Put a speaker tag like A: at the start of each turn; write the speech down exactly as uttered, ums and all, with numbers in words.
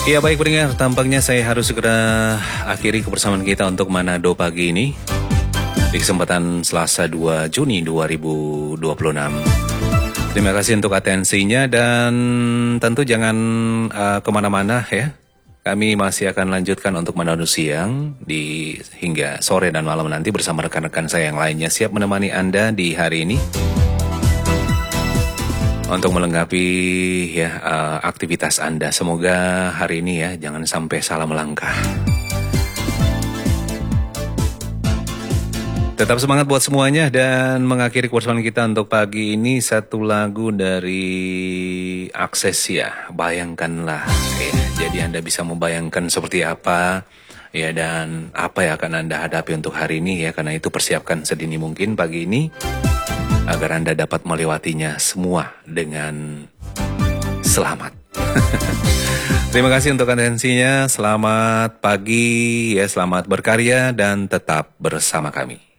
A: Ya baik pendengar, tampaknya saya harus segera akhiri kebersamaan kita untuk Manado pagi ini di kesempatan Selasa dua Juni dua ribu dua puluh enam. Terima kasih untuk atensinya dan tentu jangan uh, kemana-mana ya. Kami masih akan lanjutkan untuk Manado siang di hingga sore dan malam nanti bersama rekan-rekan saya yang lainnya siap menemani Anda di hari ini untuk melengkapi ya uh, aktivitas Anda. Semoga hari ini ya jangan sampai salah melangkah. Tetap semangat buat semuanya dan mengakhiri kebersamaan kita untuk pagi ini satu lagu dari Akses ya, Bayangkanlah ya. Jadi Anda bisa membayangkan seperti apa ya dan apa yang akan Anda hadapi untuk hari ini ya, karena itu persiapkan sedini mungkin pagi ini agar Anda dapat melewatinya semua dengan selamat. Terima kasih untuk atensinya. Selamat pagi ya, selamat berkarya dan tetap bersama kami.